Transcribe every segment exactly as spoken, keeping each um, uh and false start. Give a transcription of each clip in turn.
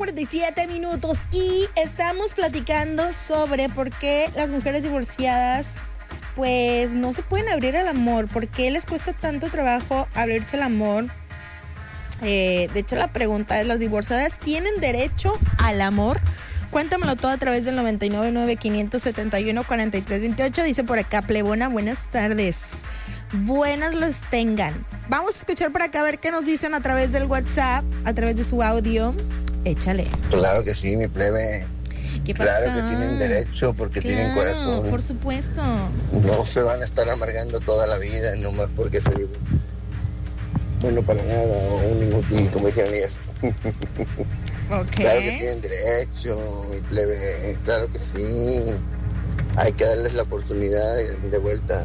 cuarenta y siete minutos y estamos platicando sobre por qué las mujeres divorciadas pues no se pueden abrir al amor, por qué les cuesta tanto trabajo abrirse al amor. Eh, de hecho, la pregunta es, ¿las divorciadas tienen derecho al amor? Cuéntamelo todo a través del noventa y nueve nueve, quinientos setenta y uno, cuarenta y tres veintiocho. Dice por acá, plebona, buenas tardes. Buenas las tengan. Vamos a escuchar por acá a ver qué nos dicen a través del WhatsApp, a través de su audio. Échale. Claro que sí, mi plebe. ¿Qué pasa? Claro que tienen derecho porque claro, tienen corazón. Por supuesto. No se van a estar amargando toda la vida, nomás porque se divorcian. Bueno, para nada, o un inútil, como dijeron ellas. Okay. Claro que tienen derecho, mi plebe, claro que sí. Hay que darles la oportunidad de, de vuelta.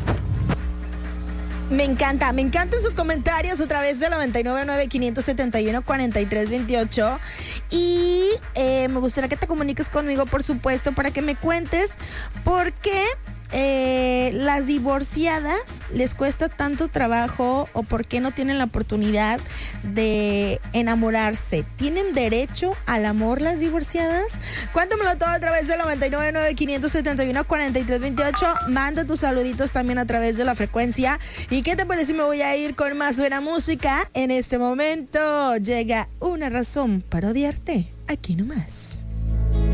Me encanta, me encantan sus comentarios a través del noventa y nueve nueve, quinientos setenta y uno, cuarenta y tres veintiocho. Y eh, me gustaría que te comuniques conmigo, por supuesto, para que me cuentes por qué eh, las divorciadas les cuesta tanto trabajo o por qué no tienen la oportunidad de enamorarse. ¿Tienen derecho al amor las divorciadas? Cuéntamelo todo a través del noventa y nueve nueve, quinientos setenta y uno, cuarenta y tres veintiocho. Manda tus saluditos también a través de la frecuencia. ¿Y qué te parece si me voy a ir con más buena música? En este momento llega Una Razón para Odiarte, aquí nomás.